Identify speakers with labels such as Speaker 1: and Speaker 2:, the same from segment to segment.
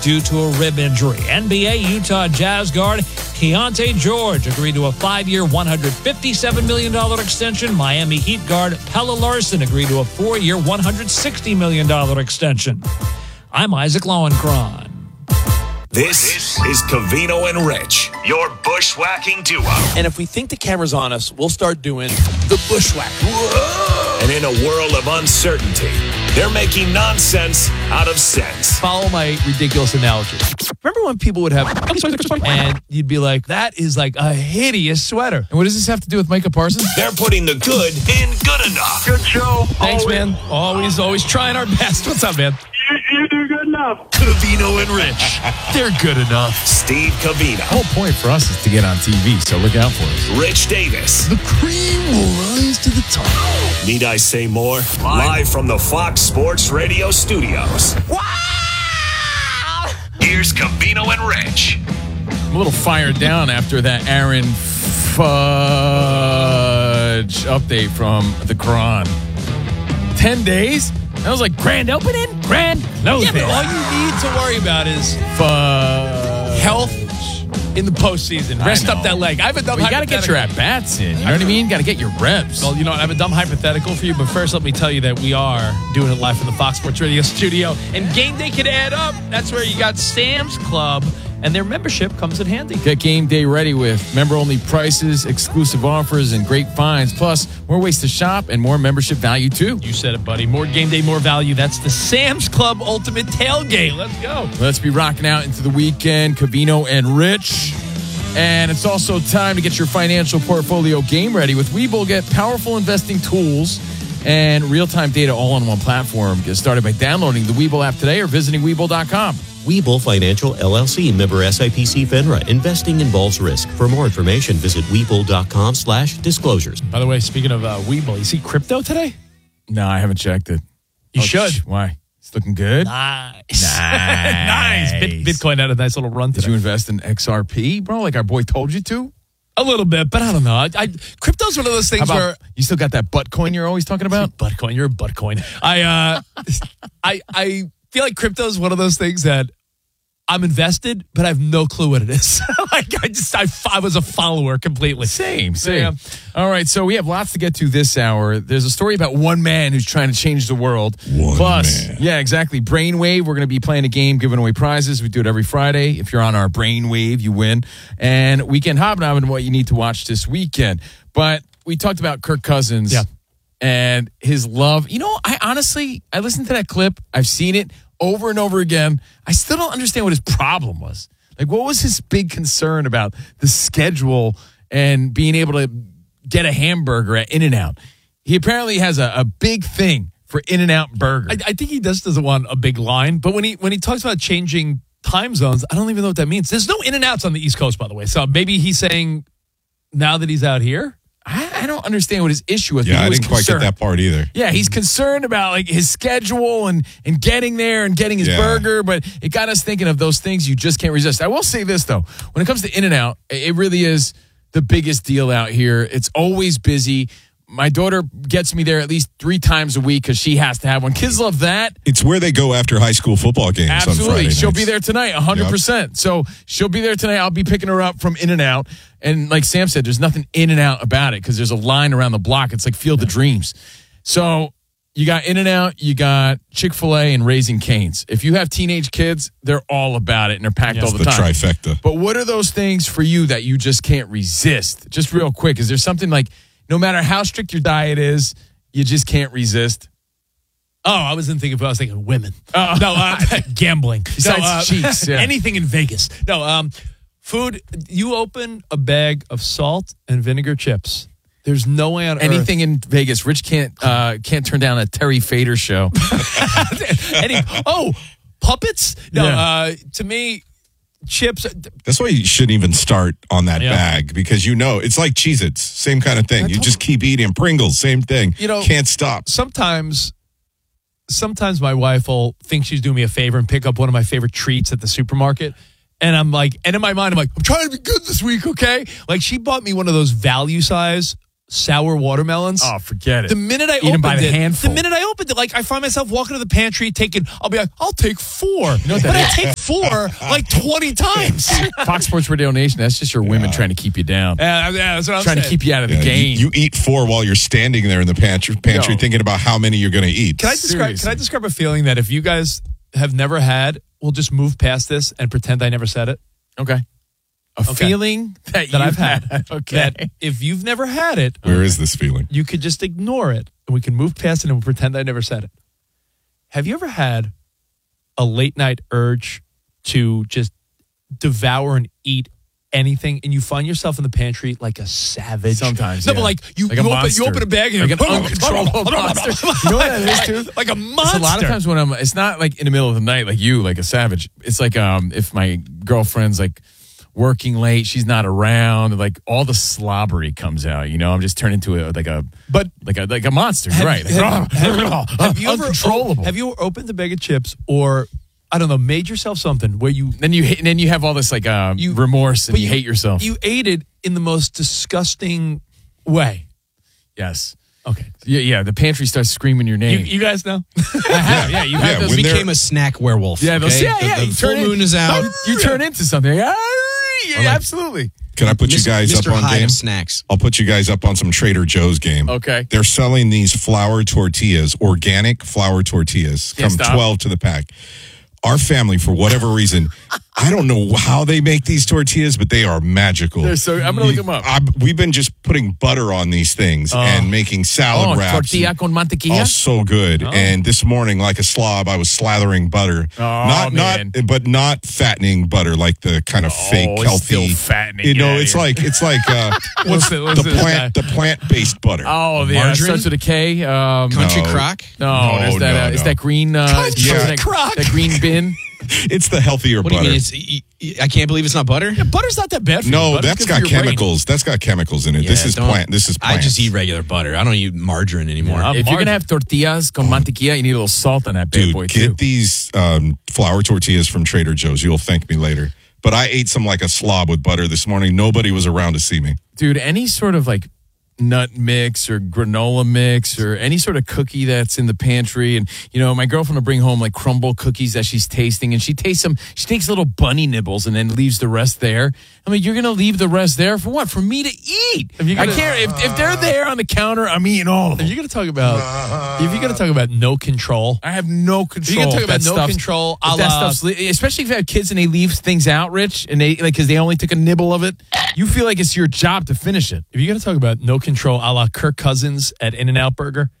Speaker 1: due to a rib injury. NBA Utah Jazz guard Keontae George agreed to a 5-year, $157 million extension. Miami Heat guard Pelle Larsson agreed to a 4-year, $160 million extension. I'm Isaac Lowenkron.
Speaker 2: This is Covino and Rich, your bushwhacking duo.
Speaker 3: And if we think the camera's on us, we'll start doing the bushwhack.
Speaker 2: Whoa! And in a world of uncertainty, they're making nonsense out of sense.
Speaker 3: Follow my ridiculous analogy. Remember when people would have, and you'd be like, that is like a hideous sweater.
Speaker 4: And what does this have to do with Micah Parsons?
Speaker 2: They're putting the good in good enough.
Speaker 5: Good show.
Speaker 3: Thanks, man. Always trying our best. What's up, man?
Speaker 5: You do good enough.
Speaker 2: Covino and Rich.
Speaker 4: They're good enough.
Speaker 2: Steve Covino.
Speaker 4: The whole point for us is to get on TV, so look out for us.
Speaker 2: Rich Davis.
Speaker 4: The cream will rise to the top.
Speaker 2: Need I say more? Live from the Fox Sports Radio studios. Wow! Here's Covino and Rich.
Speaker 4: I'm a little fired down after that Aaron Fudge update from the Quran. 10 days? That was like grand opening, grand closing.
Speaker 3: Yeah, but all you need to worry about is health in the postseason. Rest up that leg. I have a dumb
Speaker 4: hypothetical. You got to get your at-bats in. You know what I mean? Got to get your reps.
Speaker 3: Well, I have a dumb hypothetical for you, but first let me tell you that we are doing it live from the Fox Sports Radio studio, and game day can add up. That's where you got Sam's Club, and their membership comes in handy.
Speaker 4: Get game day ready with member-only prices, exclusive offers, and great finds. Plus, more ways to shop and more membership value, too.
Speaker 3: You said it, buddy. More game day, more value. That's the Sam's Club Ultimate Tailgate. Let's go.
Speaker 4: Let's be rocking out into the weekend. Covino and Rich. And it's also time to get your financial portfolio game ready. With Webull, get powerful investing tools and real-time data all on one platform. Get started by downloading the Webull app today or visiting Webull.com.
Speaker 6: Webull Financial, LLC, member SIPC FINRA. Investing involves risk. For more information, visit Webull.com/disclosures.
Speaker 3: By the way, speaking of Webull, you see crypto today?
Speaker 4: No, I haven't checked it.
Speaker 3: You should.
Speaker 4: Why? It's looking good.
Speaker 3: Nice. Nice. Bitcoin had a nice little run today.
Speaker 4: Did you invest in XRP, bro, like our boy told you to?
Speaker 3: A little bit, but I don't know. Crypto's one of those things where...
Speaker 4: You still got that butt coin you're always talking about?
Speaker 3: Butt coin. You're a butt coin. I feel like crypto is one of those things that I'm invested, but I have no clue what it is. I was a follower completely.
Speaker 4: Same. Yeah. All right, so we have lots to get to this hour. There's a story about one man who's trying to change the world.
Speaker 7: One man.
Speaker 4: Yeah, exactly. Brainwave, we're going to be playing a game, giving away prizes. We do it every Friday. If you're on our Brainwave, you win. And Weekend Hobnobbing, what you need to watch this weekend. But we talked about Kirk Cousins.
Speaker 3: Yeah.
Speaker 4: And his love. I listened to that clip. I've seen it over and over again. I still don't understand what his problem was. Like, what was his big concern about the schedule and being able to get a hamburger at In-N-Out? He apparently has a big thing for In-N-Out Burger.
Speaker 3: I think he doesn't want a big line, but when he talks about changing time zones, I don't even know what that means. There's no In-N-Outs on the East Coast, by the way. So maybe he's saying now that he's out here?
Speaker 4: I don't understand what his issue was.
Speaker 7: Yeah, I didn't quite get that part either.
Speaker 4: Yeah, he's concerned about like his schedule and getting there and getting his burger, but it got us thinking of those things you just can't resist. I will say this, though. When it comes to In-N-Out, it really is the biggest deal out here. It's always busy. My daughter gets me there at least 3 times a week because she has to have one. Kids love that.
Speaker 7: It's where they go after high school football games.
Speaker 4: Absolutely.
Speaker 7: On Friday nights.
Speaker 4: She'll be there tonight, 100%. Yep. So she'll be there tonight. I'll be picking her up from In-N-Out. And like Sam said, there's nothing In-N-Out about it because there's a line around the block. It's like Field of Dreams. So you got In-N-Out, you got Chick-fil-A, and Raising Cane's. If you have teenage kids, they're all about it, and they're packed all the time.
Speaker 7: Trifecta.
Speaker 4: But what are those things for you that you just can't resist? Just real quick, is there something like, no matter how strict your diet is, you just can't resist?
Speaker 3: Oh, I was thinking women. No, gambling.
Speaker 4: Besides cheeks. Yeah.
Speaker 3: Anything in Vegas. No, food. You open a bag of salt and vinegar chips. There's no way on
Speaker 4: anything in Vegas. Rich can't turn down a Terry Fader show.
Speaker 3: Puppets? No, to me, chips.
Speaker 7: That's why you shouldn't even start on that bag because it's like Cheez-Its, same kind of thing. You just keep eating. Pringles, same thing. Can't stop.
Speaker 3: Sometimes my wife will think she's doing me a favor and pick up one of my favorite treats at the supermarket. And I'm like, and in my mind, I'm like, I'm trying to be good this week, okay? Like she bought me one of those value size sour watermelons.
Speaker 4: Oh, forget it.
Speaker 3: The minute I
Speaker 4: Eat 'em
Speaker 3: opened
Speaker 4: by the
Speaker 3: it,
Speaker 4: handful.
Speaker 3: like I find myself walking to the pantry I'll be like, I'll take 4.
Speaker 4: know what
Speaker 3: But
Speaker 4: that
Speaker 3: I take 4 like 20 times.
Speaker 4: Fox Sports Radio Nation, that's just your women trying to keep you down.
Speaker 3: Yeah, that's what I'm
Speaker 4: Trying
Speaker 3: saying.
Speaker 4: to keep you out of the
Speaker 7: Yeah,
Speaker 4: game.
Speaker 7: you eat 4 while you're standing there in the pantry
Speaker 4: Yo.
Speaker 7: thinking about how many you're going to eat.
Speaker 3: Can I describe a feeling that if you guys have never had, we'll just move past this and pretend I never said it?
Speaker 4: Okay. A feeling that
Speaker 3: I've had.
Speaker 4: Okay.
Speaker 3: That if you've never had it,
Speaker 7: Where is this feeling?
Speaker 3: you could just ignore it and we can move past it and we'll pretend I never said it. Have you ever had a late night urge to just devour and eat anything and you find yourself in the pantry like a savage?
Speaker 4: Sometimes,
Speaker 3: No,
Speaker 4: yeah.
Speaker 3: but like you
Speaker 4: Like a monster.
Speaker 3: open a bag and
Speaker 4: Like an uncontrollable monster. You know what that is, too?
Speaker 3: Like a
Speaker 4: It's
Speaker 3: monster.
Speaker 4: a lot of times when it's not like in the middle of the night, like you, like a savage. It's like if my girlfriend's like working late, she's not around, like all the slobbery comes out. I'm just turned into like a monster. You're right.
Speaker 3: Have you ever
Speaker 4: uncontrollable.
Speaker 3: Have you opened a bag of chips or I don't know, made yourself something where you
Speaker 4: Then you have all this like remorse and
Speaker 3: but
Speaker 4: you hate yourself.
Speaker 3: You ate it in the most disgusting way.
Speaker 4: Yes.
Speaker 3: Okay.
Speaker 4: Yeah. The pantry starts screaming your name.
Speaker 3: You guys know?
Speaker 4: I have. Yeah. You have
Speaker 7: Yeah,
Speaker 4: those.
Speaker 7: when they're-
Speaker 5: Became a snack werewolf.
Speaker 4: Yeah. Those,
Speaker 5: okay?
Speaker 4: yeah.
Speaker 5: The
Speaker 4: You
Speaker 5: full
Speaker 4: turn in-
Speaker 5: moon is out.
Speaker 4: You turn into something. Yeah, absolutely.
Speaker 7: Can I put you guys
Speaker 5: Mr.
Speaker 7: up on
Speaker 5: Hyde
Speaker 7: game?
Speaker 5: of snacks.
Speaker 7: I'll put you guys up on some Trader Joe's game.
Speaker 4: Okay.
Speaker 7: They're selling these flour tortillas, organic flour tortillas,
Speaker 4: Can't
Speaker 7: from
Speaker 4: stop.
Speaker 7: 12 to the pack. Our family, for whatever reason, I don't know how they make these tortillas, but they are magical.
Speaker 4: I'm going to look them up.
Speaker 7: We've been just putting butter on these things and making salad wraps.
Speaker 4: Tortilla
Speaker 7: and-
Speaker 4: con mantequilla?
Speaker 7: Oh, so good. And this morning, like a slob, I was slathering butter.
Speaker 4: Man.
Speaker 7: But not fattening butter, like the kind of fake,
Speaker 4: it's
Speaker 7: healthy.
Speaker 4: still fattening.
Speaker 7: You know,
Speaker 4: Get outta
Speaker 7: it's
Speaker 4: here.
Speaker 7: like
Speaker 3: What's
Speaker 7: the plant-based butter.
Speaker 4: Oh, the
Speaker 5: Margarine?
Speaker 4: starts with a K.
Speaker 5: Country
Speaker 7: No.
Speaker 5: crock.
Speaker 4: No, there's that.
Speaker 7: no,
Speaker 4: It's
Speaker 7: no.
Speaker 4: that green.
Speaker 7: Country
Speaker 3: crock.
Speaker 4: That green bin.
Speaker 7: It's the healthier
Speaker 5: What do you
Speaker 7: butter.
Speaker 5: mean? I can't believe it's not butter.
Speaker 3: Butter's not that bad for you.
Speaker 7: No,
Speaker 3: Butter's
Speaker 7: that's
Speaker 3: good
Speaker 7: got
Speaker 3: for your brain.
Speaker 7: chemicals. That's got chemicals in it. This
Speaker 5: Yeah,
Speaker 7: is
Speaker 5: don't-
Speaker 7: plant. This is plant.
Speaker 5: I just eat regular butter. I don't eat margarine anymore.
Speaker 3: Yeah,
Speaker 4: If you're
Speaker 3: margarine.
Speaker 4: gonna have tortillas con mantequilla, you need a little salt on that bad
Speaker 7: Dude,
Speaker 4: boy
Speaker 7: get
Speaker 4: too.
Speaker 7: these flour tortillas from Trader Joe's. You'll thank me later. But I ate some like a slob with butter this morning. Nobody was around to see me.
Speaker 4: Dude, any sort of like nut mix or granola mix or any sort of cookie that's in the pantry. And, my girlfriend will bring home like crumble cookies that she's tasting and she tastes them. She takes little bunny nibbles and then leaves the rest there. I mean, you're going to leave the rest there for what? For me to eat. I can't. If they're there on the counter, I'm eating all of them.
Speaker 3: If you're going to talk about no control,
Speaker 4: I have no control.
Speaker 3: You're gonna talk
Speaker 4: if that
Speaker 3: about no
Speaker 4: stuff's-
Speaker 3: control,
Speaker 4: if
Speaker 3: a
Speaker 4: that
Speaker 3: la-
Speaker 4: stuff's especially if you have kids and they leave things out, Rich, and they because they only took a nibble of it. You feel like it's your job to finish it.
Speaker 3: if you're going to talk about no control a la Kirk Cousins at In-N-Out Burger,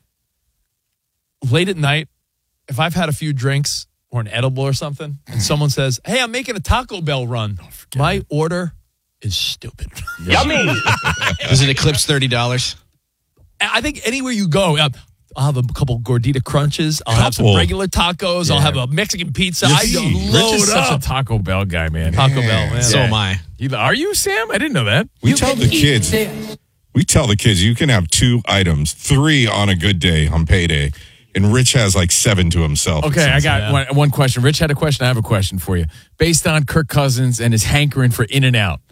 Speaker 3: late at night, if I've had a few drinks or an edible or something, and someone says, "Hey, I'm making a Taco Bell run," my order is stupid.
Speaker 5: Does it eclipse $30?
Speaker 3: I think anywhere you go, I'll have a couple gordita crunches. I'll have some
Speaker 7: Couple.
Speaker 3: regular tacos. I'll
Speaker 4: Yeah.
Speaker 3: have a Mexican pizza.
Speaker 7: Yes.
Speaker 3: I
Speaker 7: Rich
Speaker 3: don't
Speaker 4: Rich
Speaker 3: load
Speaker 4: is such
Speaker 3: up.
Speaker 4: a Taco Bell guy, man.
Speaker 3: Taco Bell, man.
Speaker 5: So am I.
Speaker 4: Are you, Sam? I didn't know that.
Speaker 7: We tell the kids. We tell the kids you can have 2 items, 3 on a good day on payday, and Rich has like 7 to himself.
Speaker 4: Okay, I got one question. Rich had a question. I have a question for you. Based on Kirk Cousins and his hankering for In-N-Out,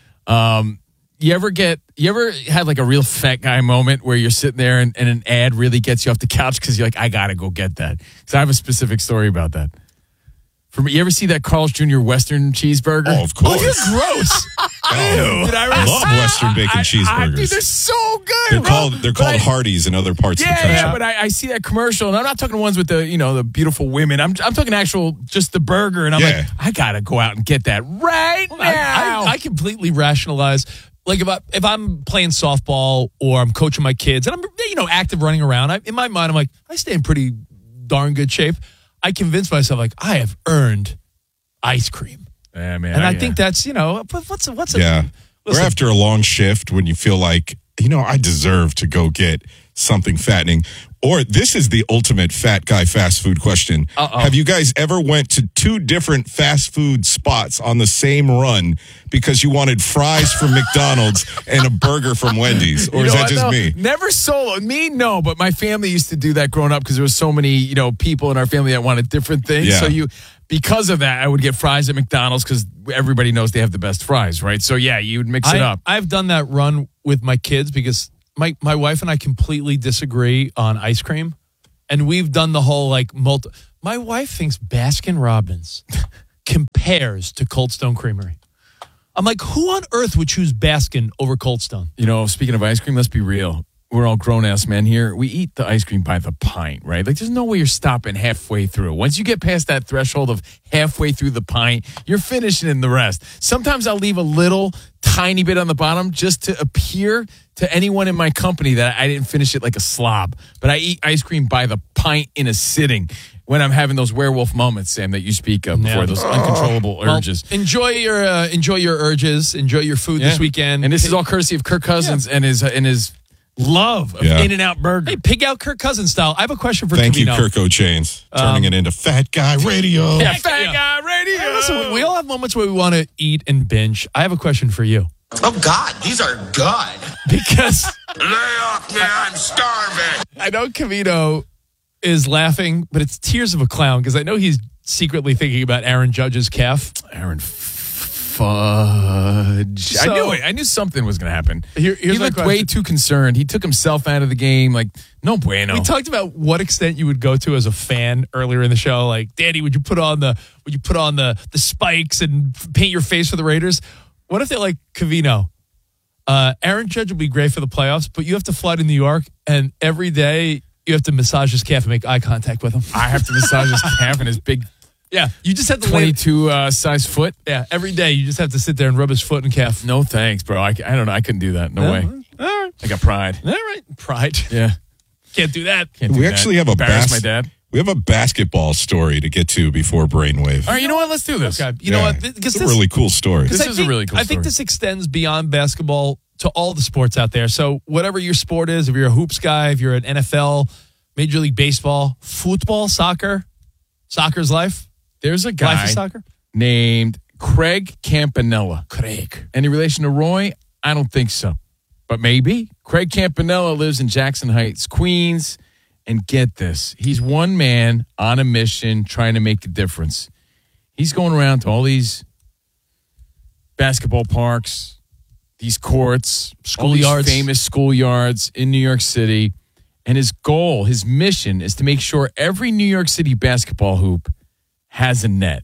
Speaker 4: you ever had like a real fat guy moment where you're sitting there and an ad really gets you off the couch because you're like, I gotta go get that? Because I have a specific story about that. For me, you ever see that Carl's Jr. Western cheeseburger?
Speaker 7: Oh, of course.
Speaker 3: You're gross.
Speaker 7: I love Western bacon cheeseburgers.
Speaker 4: Dude, they're so good.
Speaker 7: They're
Speaker 4: bro.
Speaker 7: called
Speaker 4: But I-
Speaker 7: Hardee's in other parts of the
Speaker 4: Yeah,
Speaker 7: country.
Speaker 4: yeah, but I see that commercial, and I'm not talking the ones with the the beautiful women. I'm talking actual just the burger, and I'm
Speaker 7: Yeah.
Speaker 4: like, I gotta go out and get that right now.
Speaker 3: I completely rationalize. Like if I'm playing softball or I'm coaching my kids and I'm active running around, in my mind I'm like, I stay in pretty darn good shape. I convince myself like I have earned ice cream,
Speaker 4: yeah, man.
Speaker 3: and I think that's what's a
Speaker 7: Yeah. Or
Speaker 3: listen,
Speaker 7: after a long shift when you feel like, I deserve to go get something fattening. Or this is the ultimate fat guy fast food question. Have you guys ever went to 2 different fast food spots on the same run because you wanted fries from McDonald's and a burger from Wendy's? Or is that just me?
Speaker 4: Never solo. Me, no, but my family used to do that growing up because there was so many, people in our family that wanted different things.
Speaker 7: Yeah.
Speaker 4: So because of that, I would get fries at McDonald's because everybody knows they have the best fries, right? So yeah, you would mix it up.
Speaker 3: I've done that run with my kids because my wife and I completely disagree on ice cream, and we've done the whole like My wife thinks Baskin Robbins compares to Cold Stone Creamery. I'm like, who on earth would choose Baskin over Cold Stone?
Speaker 4: You know, speaking of ice cream, let's be real. We're all grown-ass men here. We eat the ice cream by the pint, right? Like, there's no way you're stopping halfway through. Once you get past that threshold of halfway through the pint, you're finishing in the rest. Sometimes I'll leave a little tiny bit on the bottom just to appear to anyone in my company that I didn't finish it like a slob. But I eat ice cream by the pint in a sitting when I'm having those werewolf moments, Sam, that you speak of before, those uncontrollable urges.
Speaker 3: Enjoy your urges. Enjoy your food this weekend.
Speaker 4: And this is all courtesy of Kirk Cousins and his love of In-N-Out Burger.
Speaker 3: Hey, pig out Kirk Cousins style. I have a question for
Speaker 7: Thank you,
Speaker 3: Covino.
Speaker 7: Kirk O'Chains, turning it into Fat Guy Radio.
Speaker 3: Yeah, Fat Guy Radio. Hey, listen, we all have moments where we want to eat and binge. I have a question for you.
Speaker 8: Oh, God, these are good.
Speaker 3: Because
Speaker 8: lay off me, I'm starving.
Speaker 3: I know Covino is laughing, but it's tears of a clown because I know he's secretly thinking about Aaron Judge's calf.
Speaker 4: Aaron Fudge.
Speaker 3: So,
Speaker 4: I knew it. I knew something was going to happen.
Speaker 3: Here's
Speaker 4: he looked way too concerned. He took himself out of the game. Like, no bueno.
Speaker 3: We talked about what extent you would go to as a fan earlier in the show. Like, Danny, would you put on the spikes and paint your face for the Raiders? What if they're like, Covino, Aaron Judge will be great for the playoffs, but you have to fly to New York, and every day you have to massage his calf and make eye contact with him.
Speaker 4: I have to massage his calf and his big
Speaker 3: Yeah, you just have to
Speaker 4: 22 size foot.
Speaker 3: Yeah, every day you just have to sit there and rub his foot and calf.
Speaker 4: No thanks, bro. I don't know. I couldn't do that. No way.
Speaker 3: All right.
Speaker 4: I got pride.
Speaker 3: All right. Pride.
Speaker 4: Yeah.
Speaker 3: Can't do that.
Speaker 4: Can't do
Speaker 7: We
Speaker 4: that.
Speaker 7: actually have
Speaker 4: Embarrass my dad.
Speaker 7: We have a basketball story to get to before Brainwave.
Speaker 4: All right, you know what? Let's do this.
Speaker 3: Okay. You know what?
Speaker 7: It's a really cool story.
Speaker 4: This is a really cool
Speaker 3: I think
Speaker 4: story.
Speaker 3: this extends beyond basketball to all the sports out there. So whatever your sport is, if you're a hoops guy, if you're an NFL, Major League Baseball, football, soccer's life.
Speaker 4: There's a
Speaker 3: Life
Speaker 4: guy
Speaker 3: is soccer.
Speaker 4: named Craig Campanella.
Speaker 3: Craig.
Speaker 4: Any relation to Roy? I don't think so. But maybe. Craig Campanella lives in Jackson Heights, Queens. And get this, he's one man on a mission trying to make a difference. He's going around to all these basketball parks, these courts,
Speaker 3: Schoolyards.
Speaker 4: famous schoolyards in New York City. And his goal, his mission is to make sure every New York City basketball hoop has a net.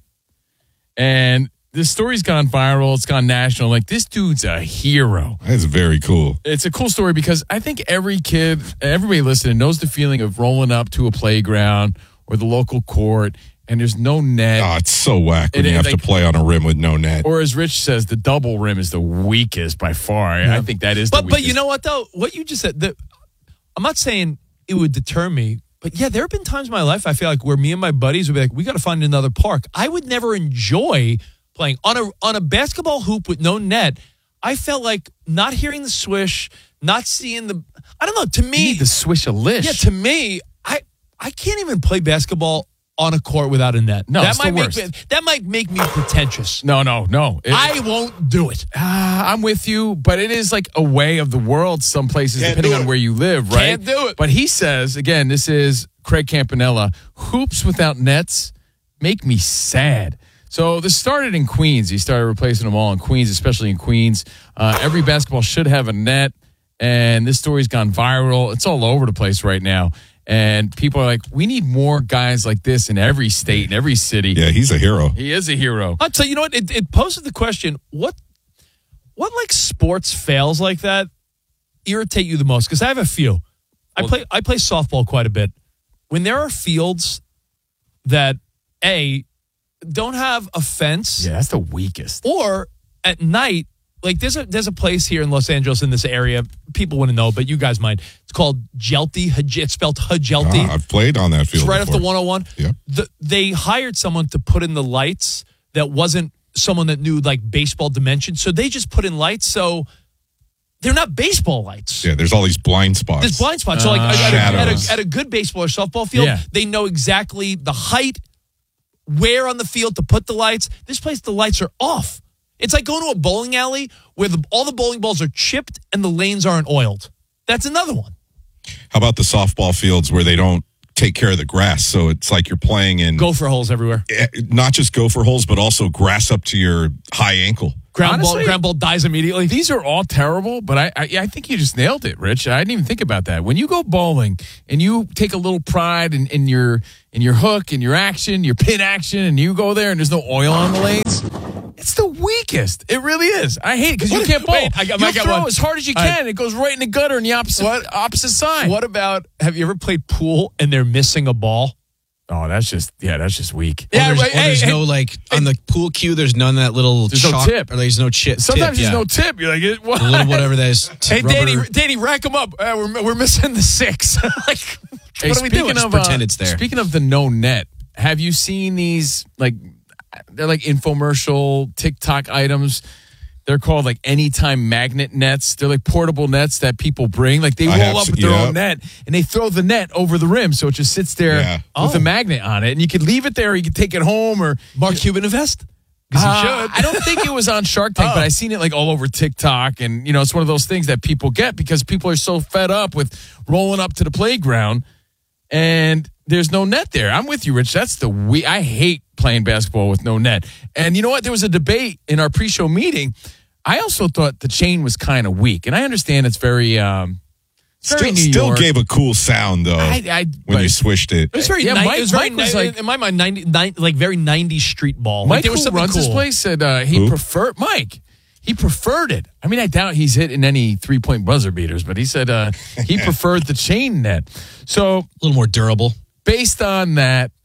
Speaker 4: And this story's gone viral. It's gone national. Like, this dude's a hero.
Speaker 7: That's very cool.
Speaker 4: It's a cool story because I think every kid, everybody listening knows the feeling of rolling up to a playground or the local court and there's no net.
Speaker 7: Oh, it's so whack when
Speaker 4: It
Speaker 7: you
Speaker 4: is
Speaker 7: have to play on a rim with no net.
Speaker 4: Or as Rich says, the double rim is the weakest by far. I think that is the weakest.
Speaker 3: But you know what, though? What you just said, I'm not saying it would deter me, but yeah, there have been times in my life I feel like where me and my buddies would be like, we got to find another park. I would never enjoy playing on a basketball hoop with no net. I felt like not hearing the swish, not seeing I don't know, to me.
Speaker 4: You need the swish-a-lish.
Speaker 3: Yeah, to me, I can't even play basketball on a court without a net.
Speaker 4: No, it's the
Speaker 3: make
Speaker 4: worst.
Speaker 3: that might make me pretentious.
Speaker 4: No.
Speaker 3: I won't do it.
Speaker 4: I'm with you, but it is like a way of the world some places, depending on where you live, right?
Speaker 3: Can't do it.
Speaker 4: But he says, again, this is Craig Campanella, hoops without nets make me sad. So this started in Queens. He started replacing them all in Queens, especially in Queens. Every basketball should have a net, and this story's gone viral. It's all over the place right now. And people are like, we need more guys like this in every state, in every city.
Speaker 7: Yeah, he's a hero.
Speaker 4: He is a hero.
Speaker 3: I'll tell you, know what? It poses the question, what like sports fails like that irritate you the most? Because I have a few. I play softball quite a bit. When there are fields that, don't have a fence.
Speaker 4: Yeah, that's the weakest.
Speaker 3: Or at night, like there's a place here in Los Angeles in this area. People wouldn't know, but you guys might. It's called Jelty. It's spelled Hajelty.
Speaker 7: I've played on that field
Speaker 3: It's right
Speaker 7: before.
Speaker 3: off the 101.
Speaker 7: Yeah.
Speaker 3: They hired someone to put in the lights that wasn't someone that knew like baseball dimensions. So they just put in lights. So they're not baseball lights.
Speaker 7: Yeah, there's all these blind spots.
Speaker 3: There's blind spots. So like
Speaker 7: shadows.
Speaker 3: at a good baseball or softball field,
Speaker 4: Yeah.
Speaker 3: they know exactly the height, where on the field to put the lights. This place, the lights are off. It's like going to a bowling alley where all the bowling balls are chipped and the lanes aren't oiled. That's another one.
Speaker 7: How about the softball fields where they don't take care of the grass? So it's like you're playing in
Speaker 3: Gopher holes everywhere.
Speaker 7: not just gopher holes, but also grass up to your high ankle.
Speaker 1: Ground
Speaker 4: Honestly,
Speaker 1: ball dies immediately.
Speaker 4: These are all terrible, but I think you just nailed it, Rich. I didn't even think about that. When you go bowling and you take a little pride in your hook and your action, your pin action, and you go there and there's no oil on the lanes, it's the weakest. It really is. I hate it because you can't bowl.
Speaker 1: Wait, I got
Speaker 4: throw
Speaker 1: one.
Speaker 4: as hard as you can. It goes right in the gutter in the opposite side.
Speaker 1: What about, have you ever played pool and they're missing a ball?
Speaker 4: Oh, that's just weak.
Speaker 1: Yeah,
Speaker 5: There's no on the pool cue. There's none of that little.
Speaker 4: There's no tip.
Speaker 5: Or there's no chip.
Speaker 4: Sometimes there's no tip. You're like, what?
Speaker 5: A little whatever that is.
Speaker 1: Hey, Danny, rack them up. We're missing the 6. Like,
Speaker 4: Hey,
Speaker 1: what are we doing?
Speaker 5: Just pretend it's there.
Speaker 4: Speaking of the no net, have you seen these? They're like infomercial TikTok items. They're called like anytime magnet nets. They're like portable nets that people bring. Like they roll up with their own net and they throw the net over the rim, so it just sits there with a magnet on it. And you could leave it there, or you could take it home, or
Speaker 1: Mark Cuban invest. Because he should.
Speaker 4: I don't think it was on Shark Tank, but I seen it like all over TikTok, and it's one of those things that people get because people are so fed up with rolling up to the playground and there's no net there. I'm with you, Rich. That's I hate playing basketball with no net. And you know what? There was a debate in our pre-show meeting. I also thought the chain was kind of weak, and I understand it's very
Speaker 7: Still gave a cool sound though when you swished it.
Speaker 1: It was very
Speaker 4: Mike was like,
Speaker 1: in my mind, very 90s street ball.
Speaker 4: Mike,
Speaker 1: there was
Speaker 4: who
Speaker 1: something
Speaker 4: runs
Speaker 1: cool.
Speaker 4: this place, said he preferred it. I mean, I doubt he's hitting any 3-point buzzer beaters, but he said he preferred the chain net. So
Speaker 5: a little more durable.
Speaker 4: Based on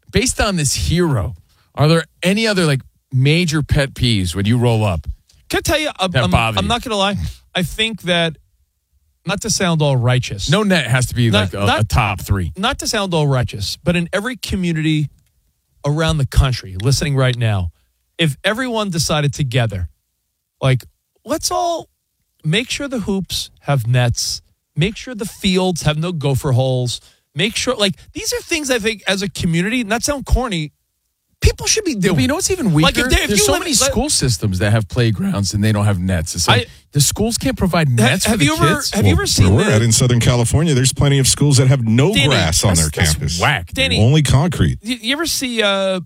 Speaker 4: this hero, are there any other like major pet peeves when you roll up?
Speaker 1: Can I tell you, I'm not going to lie. I think that, not to sound all righteous.
Speaker 4: No net has to be a top 3.
Speaker 1: Not to sound all righteous, but in every community around the country, listening right now, if everyone decided together, like, let's all make sure the hoops have nets, make sure the fields have no gopher holes, make sure, like, these are things I think as a community, not sound corny, people should be doing.
Speaker 4: But you know what's even weaker?
Speaker 1: Like
Speaker 4: There's so many school systems that have playgrounds and they don't have nets. It's like the schools can't provide nets for the kids.
Speaker 1: Have you ever seen
Speaker 7: where we're at in Southern California, there's plenty of schools that have no grass on their campus.
Speaker 4: Whack.
Speaker 1: Danny,
Speaker 7: only concrete.
Speaker 1: You ever see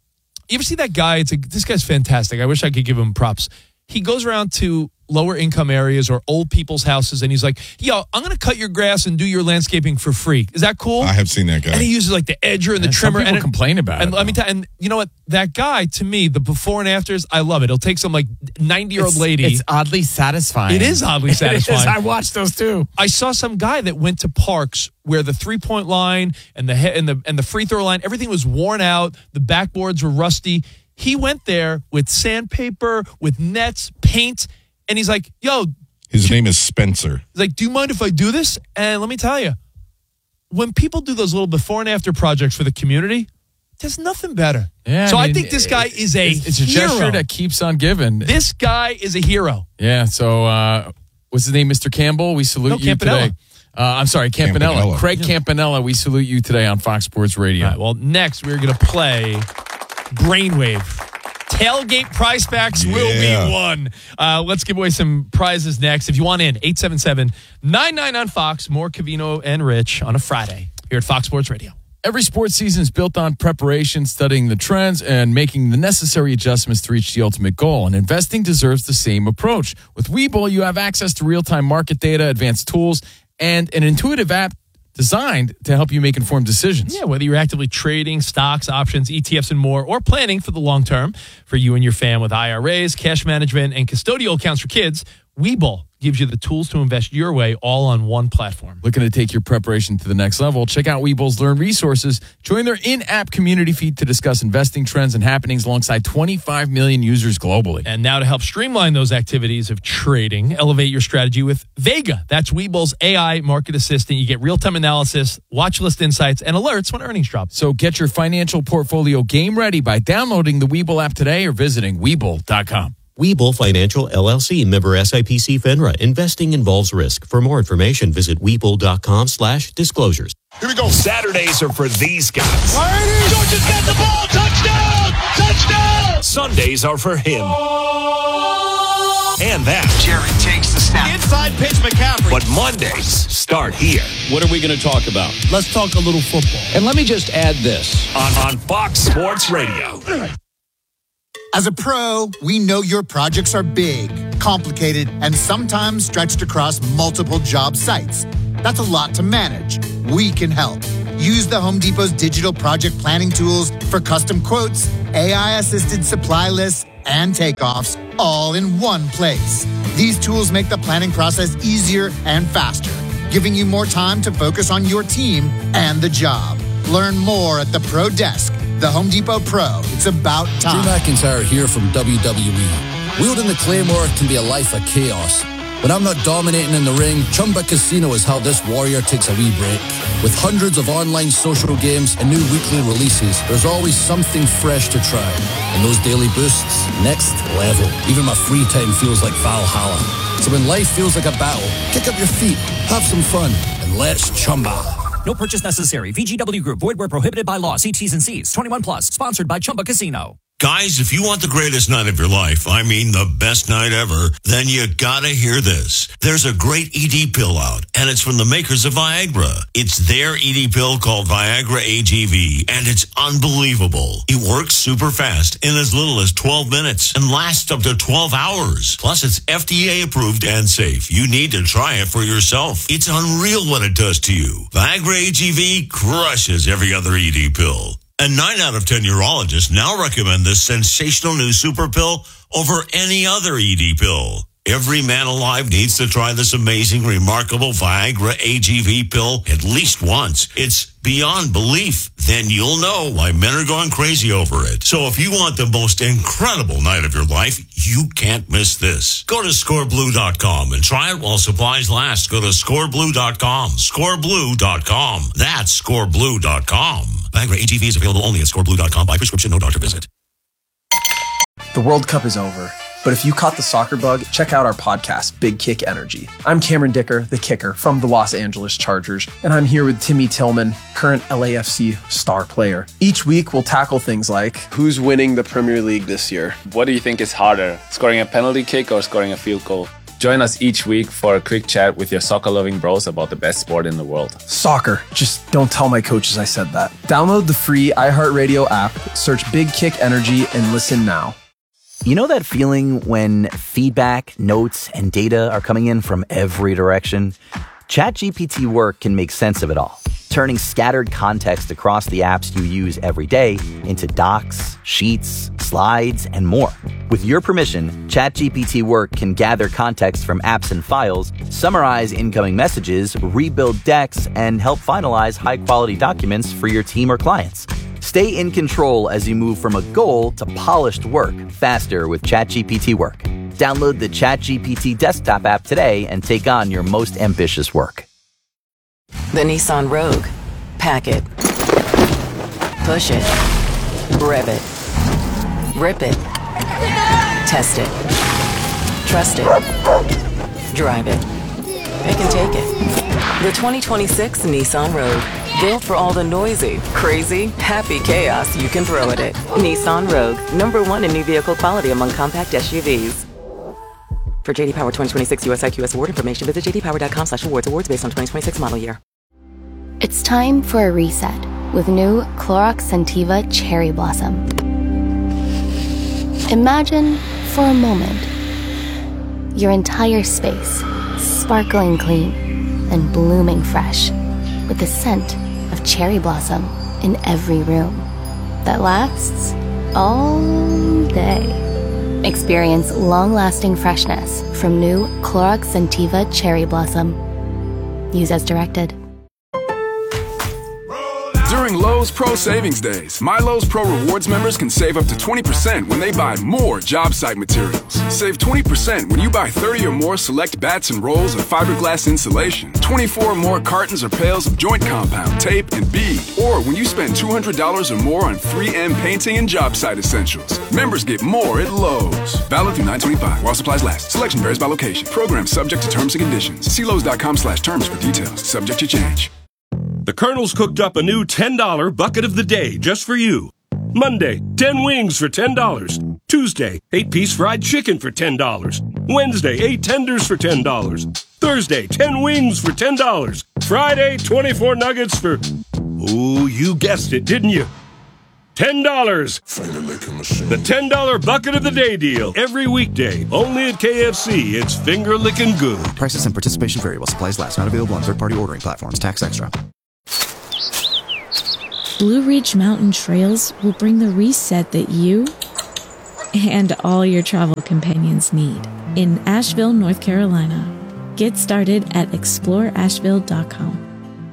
Speaker 1: that guy? This guy's fantastic. I wish I could give him props. He goes around to lower income areas or old people's houses, and he's like, yo, I'm going to cut your grass and do your landscaping for free. Is that cool?
Speaker 7: I have seen that guy.
Speaker 1: And he uses like the edger and the trimmer.
Speaker 4: Some people complain about it.
Speaker 1: And let me tell you, and you know what? That guy, to me, the before and afters, I love it. It'll take some like 90-year-old lady.
Speaker 4: It's oddly satisfying.
Speaker 1: It is oddly satisfying.
Speaker 4: I watched those too.
Speaker 1: I saw some guy that went to parks where the 3-point line and the free throw line, everything was worn out. The backboards were rusty. He went there with sandpaper, with nets, paint, and he's like, yo.
Speaker 7: His name is Spencer.
Speaker 1: He's like, do you mind if I do this? And let me tell you, when people do those little before and after projects for the community, there's nothing better.
Speaker 4: Yeah,
Speaker 1: so I think this guy is a
Speaker 4: It's a
Speaker 1: hero.
Speaker 4: gesture that keeps on giving.
Speaker 1: This guy is a hero.
Speaker 4: Yeah, so what's his name, Mr. Campbell? We salute you
Speaker 1: Campanella.
Speaker 4: today. I'm sorry, Campanella. Craig Campanella, we salute you today on Fox Sports Radio.
Speaker 1: All right, well, next we're going to play Brainwave. Tailgate prize packs will be won. Let's give away some prizes next. If you want in, 877-99 on Fox. More Covino and Rich on a Friday here at Fox Sports Radio.
Speaker 4: Every sports season is built on preparation, studying the trends, and making the necessary adjustments to reach the ultimate goal. And investing deserves the same approach. With Webull, you have access to real-time market data, advanced tools, and an intuitive app designed to help you make informed decisions.
Speaker 1: Yeah, whether you're actively trading stocks, options, ETFs, and more, or planning for the long term for you and your fam with IRAs, cash management, and custodial accounts for kids, Webull gives you the tools to invest your way all on one platform.
Speaker 4: Looking to take your preparation to the next level? Check out Webull's Learn Resources. Join their in-app community feed to discuss investing trends and happenings alongside 25 million users globally.
Speaker 1: And now to help streamline those activities of trading, elevate your strategy with Vega. That's Webull's AI market assistant. You get real-time analysis, watch list insights, and alerts when earnings drop.
Speaker 4: So get your financial portfolio game ready by downloading the Webull app today or visiting Webull.com.
Speaker 6: Webull Financial LLC, member SIPC FINRA. Investing involves risk. For more information, visit Webull.com/disclosures.
Speaker 8: Here we go.
Speaker 2: Saturdays are for these guys.
Speaker 8: Georgia's got the ball. Touchdown! Touchdown!
Speaker 2: Sundays are for him. And that.
Speaker 8: Jerry takes the snap. Inside pitch, McCaffrey.
Speaker 2: But Mondays start here
Speaker 9: What are we going to talk about?
Speaker 1: Let's talk a little football.
Speaker 9: And let me just add this.
Speaker 2: on Fox Sports Radio.
Speaker 10: As a pro, we know your projects are big, complicated, and sometimes stretched across multiple job sites. That's a lot to manage. We can help. Use the Home Depot's digital project planning tools for custom quotes, AI-assisted supply lists, and takeoffs, all in one place. These tools make the planning process easier and faster, giving you more time to focus on your team and the job. Learn more at the Pro Desk. The Home Depot Pro. It's about time.
Speaker 11: Drew McIntyre here from WWE. Wielding the Claymore can be a life of chaos. When I'm not dominating in the ring, Chumba Casino is how this warrior takes a wee break. With hundreds of online social games and new weekly releases, there's always something fresh to try. And those daily boosts, next level. Even my free time feels like Valhalla. So when life feels like a battle, kick up your feet, have some fun, and let's Chumba.
Speaker 12: No purchase necessary. VGW Group. Void where prohibited by law. See T's and C's. 21 plus. Sponsored by Chumba Casino.
Speaker 13: Guys, if you want the greatest night of your life, I mean the best night ever, then you gotta hear this. There's a great ED pill out, and it's from the makers of Viagra. It's their ED pill called Viagra AGV, and it's unbelievable. It works super fast in as little as 12 minutes and lasts up to 12 hours. Plus, it's FDA approved and safe. You need to try it for yourself. It's unreal what it does to you. Viagra AGV crushes every other ED pill. And 9 out of 10 urologists now recommend this sensational new super pill over any other ED pill. Every man alive needs to try this amazing, remarkable Viagra AGV pill at least once. It's beyond belief. Then you'll know why men are going crazy over it. So if you want the most incredible night of your life, you can't miss this. Go to scoreblue.com and try it while supplies last. Go to scoreblue.com. Scoreblue.com. That's scoreblue.com. Viagra AGV is available only at scoreblue.com by prescription, no doctor visit.
Speaker 14: The World Cup is over, but if you caught the soccer bug, check out our podcast, Big Kick Energy. I'm Cameron Dicker, the kicker from the Los Angeles Chargers, and I'm here with Timmy Tillman, current LAFC star player. Each week, we'll tackle things like,
Speaker 15: who's winning the Premier League this year? What do you think is harder, scoring a penalty kick or scoring a field goal? Join us each week for a quick chat with your soccer-loving bros about the best sport in the world.
Speaker 14: Soccer. Just don't tell my coaches I said that. Download the free iHeartRadio app, search Big Kick Energy, and listen now.
Speaker 16: You know that feeling when feedback, notes, and data are coming in from every direction? ChatGPT Work can make sense of it all, turning scattered context across the apps you use every day into docs, sheets, slides, and more. With your permission, ChatGPT Work can gather context from apps and files, summarize incoming messages, rebuild decks, and help finalize high-quality documents for your team or clients. Stay in control as you move from a goal to polished work faster with ChatGPT Work. Download the ChatGPT desktop app today and take on your most ambitious work.
Speaker 17: The Nissan Rogue. Pack it. Push it. Rev it. Rip it. Test it. Trust it. Drive it. Pick and take it. The 2026 Nissan Rogue. Built for all the noisy, crazy, happy chaos you can throw at it. Nissan Rogue. #1 in new vehicle quality among compact SUVs. For JD Power 2026 US IQS award information, visit jdpower.com/awards. Awards based on 2026 model year.
Speaker 18: It's time for a reset with new Clorox Scentiva Cherry Blossom. Imagine, for a moment, your entire space sparkling clean and blooming fresh with the scent of cherry blossom in every room that lasts all day. Experience long-lasting freshness from new Clorox Scentiva Cherry Blossom. Use as directed.
Speaker 19: During Lowe's Pro Savings Days, My Lowe's Pro Rewards members can save up to 20% when they buy more job site materials. Save 20% when you buy 30 or more select bats and rolls of fiberglass insulation, 24 or more cartons or pails of joint compound, tape, and bead, or when you spend $200 or more on 3M painting and job site essentials. Members get more at Lowe's. Valid through 9/25 while supplies last. Selection varies by location. Program subject to terms and conditions. See Lowe's.com/terms for details. Subject to change.
Speaker 20: The Colonel's cooked up a new $10 bucket of the day just for you. Monday, 10 wings for $10. Tuesday, 8-piece fried chicken for $10. Wednesday, 8 tenders for $10. Thursday, 10 wings for $10. Friday, 24 nuggets for... Oh, you guessed it, didn't you? $10. The $10 bucket of the day deal. Every weekday. Only at KFC. It's finger licking good.
Speaker 21: Prices and participation vary while supplies last. Not available on third-party ordering platforms. Tax extra.
Speaker 22: Blue Ridge Mountain Trails will bring the reset that you and all your travel companions need in Asheville, North Carolina. Get started at exploreasheville.com.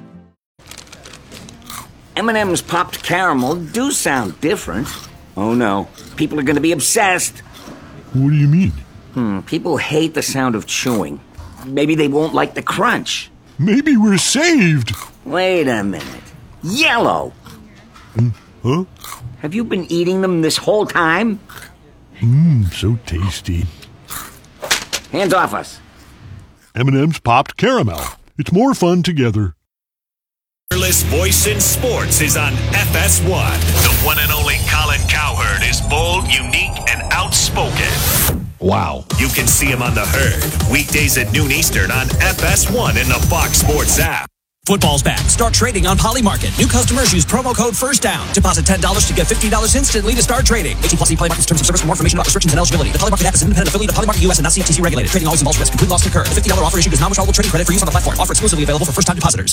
Speaker 23: M&M's popped caramel do sound different. Oh no, people are going to be obsessed.
Speaker 24: What do you mean?
Speaker 23: People hate the sound of chewing. Maybe they won't like the crunch.
Speaker 24: Maybe we're saved.
Speaker 23: Wait a minute. Yellow!
Speaker 24: Huh?
Speaker 23: Have you been eating them this whole time?
Speaker 24: So tasty.
Speaker 23: Hands off us.
Speaker 24: M&M's popped caramel. It's more fun together.
Speaker 2: Fearless voice in sports is on FS1. The one and only Colin Cowherd is bold, unique, and outspoken.
Speaker 7: Wow.
Speaker 2: You can see him on The Herd, weekdays at noon Eastern on FS1 in the Fox Sports app.
Speaker 12: Football's back. Start trading on Polymarket. New customers use promo code FIRSTDOWN. Deposit $10 to get $50 instantly to start trading. 18+ Polymarket's terms of service. For more information about restrictions and eligibility. The Polymarket app is an independent affiliate of Polymarket US and not CFTC regulated. Trading always involves risk. Complete loss occur. The $50 offer issued is non-withdrawable trading credit for use on the platform. Offer exclusively available for first-time depositors.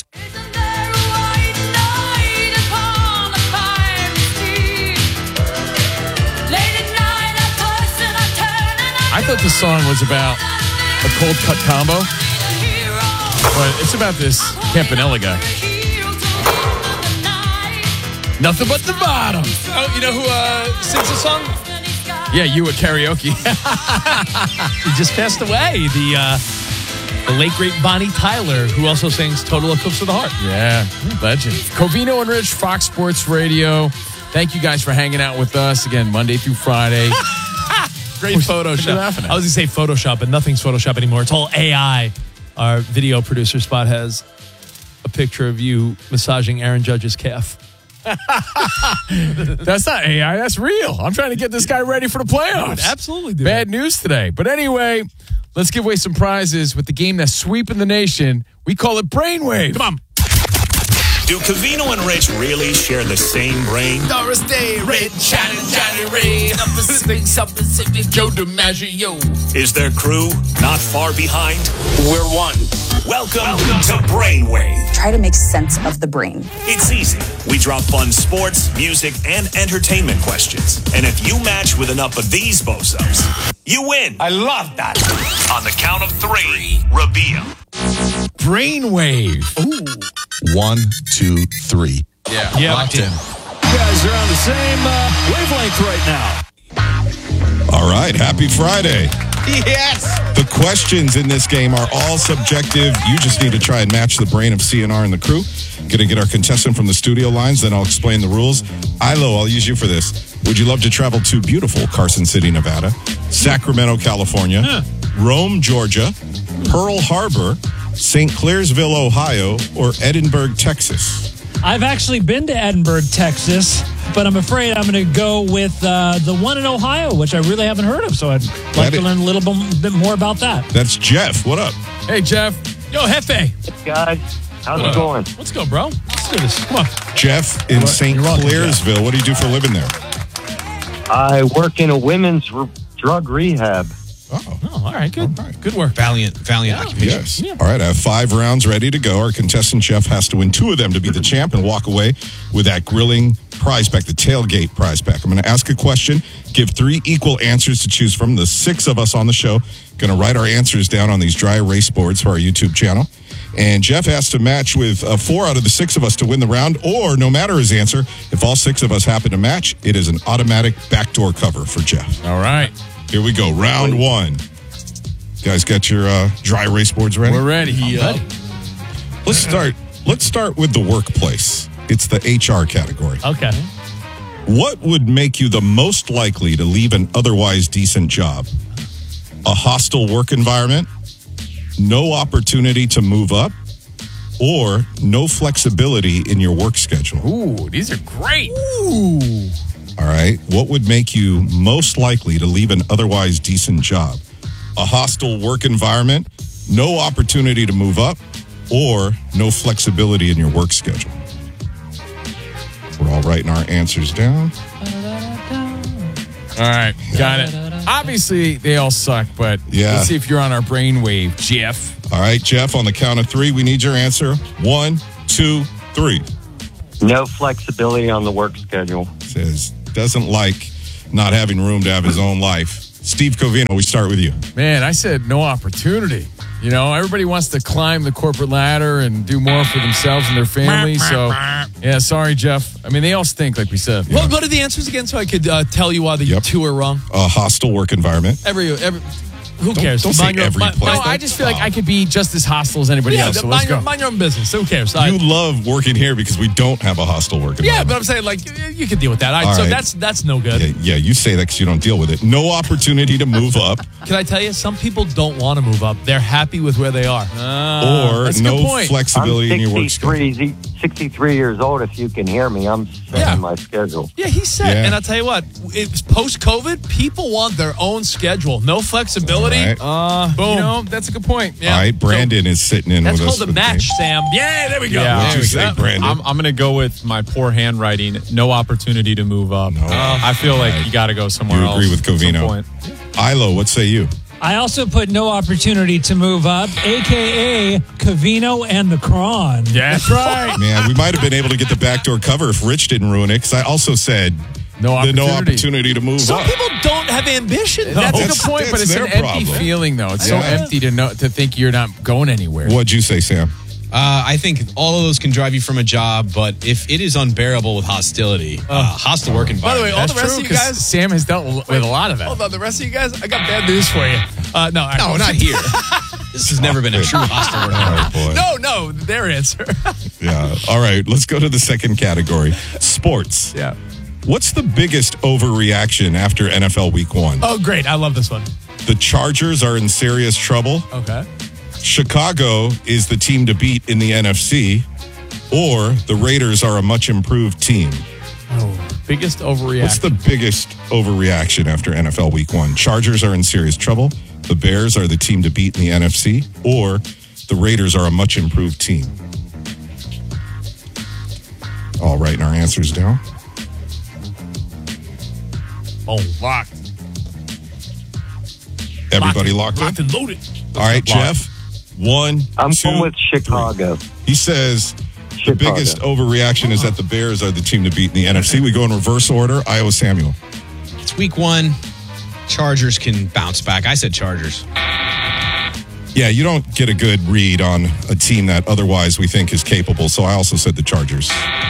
Speaker 4: I thought the song was about a cold cut combo, but it's about this Campanella guy. Nothing but the bottom.
Speaker 3: Oh, you know who sings the song?
Speaker 4: Yeah, you at karaoke.
Speaker 3: He just passed away. The late, great Bonnie Tyler, who also sings Total Eclipse of the Heart.
Speaker 4: Yeah, legend. Covino and Rich, Fox Sports Radio. Thank you guys for hanging out with us again, Monday through Friday.
Speaker 3: Great Photoshop. I was going to say Photoshop, but nothing's Photoshop anymore. It's all AI. Our video producer Spot has a picture of you massaging Aaron Judge's calf.
Speaker 4: That's not AI. That's real. I'm trying to get this guy ready for the playoffs.
Speaker 3: Dude, absolutely. Dude.
Speaker 4: Bad news today. But anyway, let's give away some prizes with the game that's sweeping the nation. We call it Brainwave.
Speaker 3: Come on.
Speaker 2: Do Covino and Rich really share the same brain?
Speaker 4: Doris Day, Red, Johnny Ray, Pacific, Joe DiMaggio.
Speaker 2: Is their crew not far behind?
Speaker 23: We're one.
Speaker 2: Welcome to Brainwave.
Speaker 25: Try to make sense of the brain.
Speaker 2: It's easy. We drop fun sports, music, and entertainment questions. And if you match with enough of these bozos, you win.
Speaker 23: I love that.
Speaker 2: On the count of 3, reveal.
Speaker 4: Brainwave.
Speaker 7: Ooh. 1, 2, 3.
Speaker 4: Yeah,
Speaker 3: locked in.
Speaker 9: You guys are on the same wavelength right now.
Speaker 7: All right. Happy Friday.
Speaker 5: Yes.
Speaker 7: The questions in this game are all subjective. You just need to try and match the brain of CNR and the crew. Going to get our contestant from the studio lines, then I'll explain the rules. Ilo, I'll use you for this. Would you love to travel to beautiful Carson City, Nevada, Sacramento, California, Rome, Georgia, Pearl Harbor, St. Clairsville, Ohio, or Edinburgh, Texas?
Speaker 1: I've actually been to Edinburgh, Texas, but I'm afraid I'm going to go with the one in Ohio, which I really haven't heard of. So I'd like to learn a little bit more about that.
Speaker 7: That's Jeff. What up?
Speaker 4: Hey, Jeff.
Speaker 3: Yo, Hefe.
Speaker 26: Guys, how's it going?
Speaker 3: Let's go, bro. Let's do this. Come on.
Speaker 7: Jeff in St. Clairsville. What do you do for a living there?
Speaker 26: I work in a women's drug rehab.
Speaker 7: Oh,
Speaker 3: all right, good.
Speaker 7: All right.
Speaker 5: Good work. Valiant occupation.
Speaker 7: Yes. Yeah. All right, I have 5 rounds ready to go. Our contestant Jeff has to win 2 of them to be the champ and walk away with that grilling prize pack, the tailgate prize pack. I'm going to ask a question, give 3 equal answers to choose from. The 6 of us on the show going to write our answers down on these dry erase boards for our YouTube channel. And Jeff has to match with 4 out of the 6 of us to win the round, or no matter his answer, if all 6 of us happen to match, it is an automatic backdoor cover for Jeff.
Speaker 4: All right.
Speaker 7: Here we go. Round 1. You guys got your dry erase boards ready?
Speaker 4: We're ready.
Speaker 7: Let's start with the workplace. It's the HR category.
Speaker 3: Okay.
Speaker 7: What would make you the most likely to leave an otherwise decent job? A hostile work environment, no opportunity to move up, or no flexibility in your work schedule?
Speaker 4: Ooh, these are great. Ooh.
Speaker 7: All right. What would make you most likely to leave an otherwise decent job? A hostile work environment, no opportunity to move up, or no flexibility in your work schedule? We're all writing our answers down.
Speaker 4: All right, got it. Obviously, they all suck, but let's see if you're on our brainwave, Jeff.
Speaker 7: All right, Jeff, on the count of 3, we need your answer. 1, 2, 3.
Speaker 26: No flexibility on the work schedule.
Speaker 7: Says doesn't like not having room to have his own life. Steve Covino, we start with you.
Speaker 4: Man, I said no opportunity. You know, everybody wants to climb the corporate ladder and do more for themselves and their family. So, yeah, sorry, Jeff. I mean, they all stink, like we said.
Speaker 3: What are the answers again so I could tell you why the two are wrong?
Speaker 7: A hostile work environment.
Speaker 3: Who cares?
Speaker 7: Don't say every place.
Speaker 4: No, I just feel like I could be just as hostile as anybody else. So let's go.
Speaker 3: Mind your own business. Who cares?
Speaker 7: You love working here because we don't have a hostile work environment.
Speaker 3: Yeah, but I'm saying, like, you can deal with that. So
Speaker 7: right.
Speaker 3: that's no good.
Speaker 7: Yeah, you say that because you don't deal with it. No opportunity to move up.
Speaker 3: Can I tell you, some people don't want to move up. They're happy with where they are.
Speaker 7: Or no flexibility in your work schedule.
Speaker 26: 63 years old, if you can hear me. I'm setting my schedule.
Speaker 3: Yeah, he said. And I'll tell you what, it's post-COVID, people want their own schedule. No flexibility. Boom.
Speaker 4: You know, that's a good point.
Speaker 7: Yeah. All right, Brandon is sitting in with us.
Speaker 3: That's called a match, Sam. Yeah, there we go.
Speaker 7: Yeah, what'd you say, Brandon?
Speaker 6: I'm going to go with my poor handwriting. No opportunity to move up. No. I feel like you got to go somewhere else.
Speaker 7: You agree with Covino. Ilo, what say you?
Speaker 1: I also put no opportunity to move up, a.k.a. Covino and the Cron.
Speaker 3: That's right.
Speaker 7: Man, we might have been able to get the backdoor cover if Rich didn't ruin it, because I also said no opportunity to move
Speaker 3: Some
Speaker 7: up.
Speaker 3: people don't have ambition, though.
Speaker 4: That's a good point, but it's an empty feeling, though. It's so empty to think you're not going anywhere.
Speaker 7: What'd you say, Sam?
Speaker 5: I think all of those can drive you from a job, but if it is unbearable with hostility, hostile work environment.
Speaker 3: By the way, all the rest of you guys,
Speaker 4: Sam has dealt with a lot of that.
Speaker 3: Hold on, the rest of you guys, I got bad news for you. No,
Speaker 5: not here. This has never been a true hostile work environment.
Speaker 3: No, their answer.
Speaker 7: Yeah. All right, let's go to the second category, sports.
Speaker 3: Yeah.
Speaker 7: What's the biggest overreaction after NFL Week 1?
Speaker 3: Oh, great. I love this one.
Speaker 7: The Chargers are in serious trouble.
Speaker 3: Okay.
Speaker 7: Chicago is the team to beat in the NFC, or the Raiders are a much improved team.
Speaker 3: Oh, biggest overreaction.
Speaker 7: What's the biggest overreaction after NFL Week 1? Chargers are in serious trouble. The Bears are the team to beat in the NFC, or the Raiders are a much improved team. All writing our answers down.
Speaker 3: Oh, locked.
Speaker 7: Everybody locked in?
Speaker 3: Locked and loaded.
Speaker 7: All right, Jeff. 1,
Speaker 26: I'm
Speaker 7: 2,
Speaker 26: going with Chicago.
Speaker 7: 3. He says the biggest overreaction is that the Bears are the team to beat in the NFC. We go in reverse order. Iowa Samuel.
Speaker 5: It's week 1. Chargers can bounce back. I said Chargers.
Speaker 7: Yeah, you don't get a good read on a team that otherwise we think is capable, so I also said the Chargers.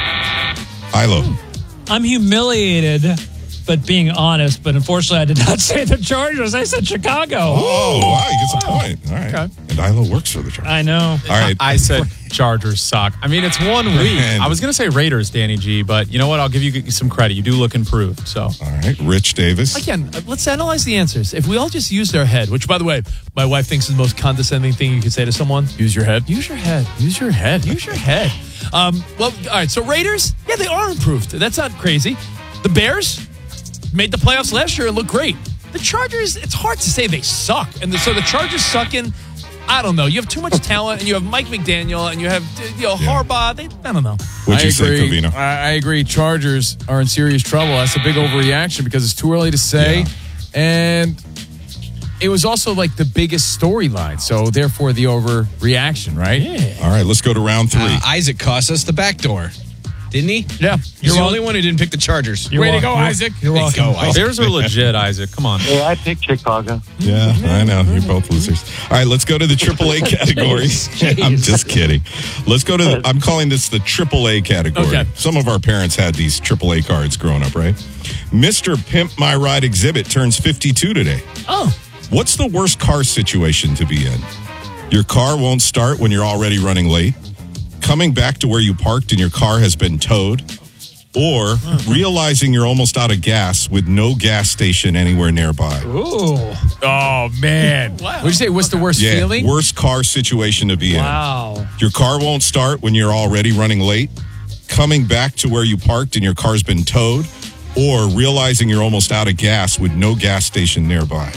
Speaker 7: Ilo.
Speaker 1: I'm humiliated, but being honest, but unfortunately I did not say the Chargers. I said Chicago.
Speaker 7: Oh, wow, he gets a point. All right.
Speaker 3: Okay.
Speaker 7: And Ilo works for the Chargers.
Speaker 1: I know.
Speaker 7: All right.
Speaker 6: I said Chargers suck. I mean, it's 1 week. I was going to say Raiders, Danny G, but you know what? I'll give you some credit. You do look improved. So.
Speaker 7: All right. Rich Davis.
Speaker 3: Again, let's analyze the answers. If we all just used our head, which, by the way, my wife thinks is the most condescending thing you could say to someone.
Speaker 4: Use your head.
Speaker 3: Use your head. Use your head. Use your head. Well, all right. So Raiders, yeah, they are improved. That's not crazy. The Bears made the playoffs last year and looked great. The Chargers, it's hard to say they suck. And so the Chargers sucking, I don't know. You have too much talent, and you have Mike McDaniel, and you have Harbaugh. I don't know.
Speaker 7: What'd you say, Covino?
Speaker 4: I agree. Chargers are in serious trouble. That's a big overreaction because it's too early to say. Yeah. And it was also like the biggest storyline. So, therefore, the overreaction, right?
Speaker 3: Yeah.
Speaker 7: All right, let's go to round 3.
Speaker 5: Isaac cost us the back door. Didn't he?
Speaker 3: Yeah.
Speaker 5: He's the only one who didn't pick the Chargers.
Speaker 3: Way to go, Isaac.
Speaker 5: You're welcome.
Speaker 6: Bears are legit, Isaac. Come on.
Speaker 26: Yeah, I picked Chicago.
Speaker 7: Yeah, I know. You're both losers. All right, let's go to the AAA category. I'm just kidding. Let's go to I'm calling this the AAA category.
Speaker 3: Okay.
Speaker 7: Some of our parents had these AAA cards growing up, right? Mr. Pimp My Ride Exhibit turns 52 today.
Speaker 3: Oh.
Speaker 7: What's the worst car situation to be in? Your car won't start when you're already running late. Coming back to where you parked and your car has been towed, or realizing you're almost out of gas with no gas station anywhere nearby.
Speaker 3: Ooh.
Speaker 4: Oh, man.
Speaker 3: Wow.
Speaker 4: What'd you say? What's the worst feeling?
Speaker 7: Worst car situation to be in.
Speaker 1: Wow.
Speaker 7: Your car won't start when you're already running late. Coming back to where you parked and your car's been towed, or realizing you're almost out of gas with no gas station nearby.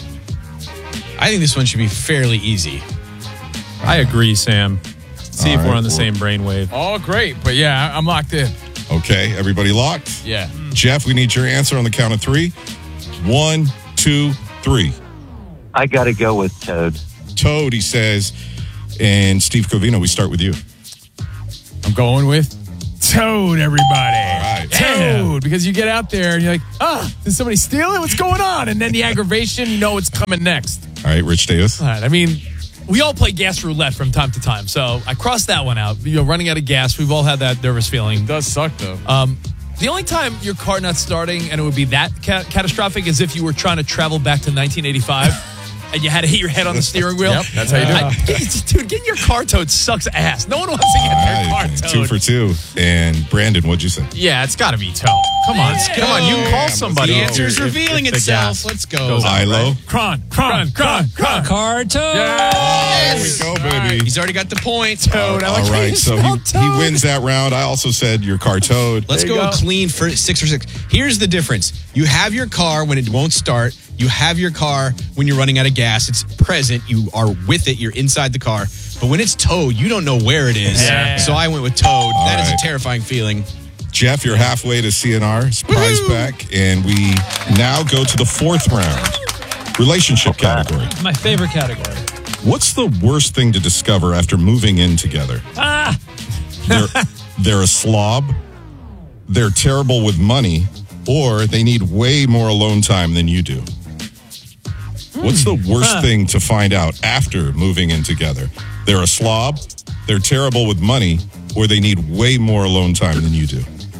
Speaker 5: I think this one should be fairly easy.
Speaker 6: I agree, Sam. See if we're on the same brainwave.
Speaker 4: Oh, great. But yeah, I'm locked in.
Speaker 7: Okay, everybody locked?
Speaker 4: Yeah.
Speaker 7: Jeff, we need your answer on the count of 3. 1, 2, 3.
Speaker 26: I got to go with Toad.
Speaker 7: Toad, he says. And Steve Covino, we start with you.
Speaker 4: I'm going with Toad, everybody.
Speaker 7: All right.
Speaker 4: Toad, because you get out there and you're like, did somebody steal it? What's going on? And then the aggravation, you know what's coming next.
Speaker 7: All right, Rich Davis.
Speaker 3: All right, I mean, we all play gas roulette from time to time, so I crossed that one out. Running out of gas, we've all had that nervous feeling.
Speaker 4: It does suck, though.
Speaker 3: The only time your car not starting and it would be that catastrophic is if you were trying to travel back to 1985. And you had to hit your head on the steering wheel.
Speaker 4: Yep, that's how you do it.
Speaker 3: Dude, getting your car towed sucks ass. No one wants to get their car towed.
Speaker 7: 2 for 2. And Brandon, what'd you say?
Speaker 6: Yeah, it's got to be Toad. Come on. Come on. You can call somebody.
Speaker 5: The answer's revealing itself. Let's go.
Speaker 7: Ilo.
Speaker 3: Kron.
Speaker 1: Car towed.
Speaker 7: There we go, baby.
Speaker 5: He's already got the point.
Speaker 3: Toad.
Speaker 7: All right, so he wins that round. I also said your car towed.
Speaker 5: Let's go clean for 6 for 6. Here's the difference. You have your car when it won't start. You have your car when you're running out of gas. It's present. You are with it. You're inside the car. But when it's towed, you don't know where it is. Yeah. So I went with Toad. That is a terrifying feeling.
Speaker 7: Jeff, you're halfway to CNR. Prize pack. And we now go to the 4th round. Relationship category.
Speaker 1: My favorite category.
Speaker 7: What's the worst thing to discover after moving in together? They're a slob, they're terrible with money, or they need way more alone time than you do. What's the worst thing to find out after moving in together? They're a slob, they're terrible with money, or they need way more alone time than you do.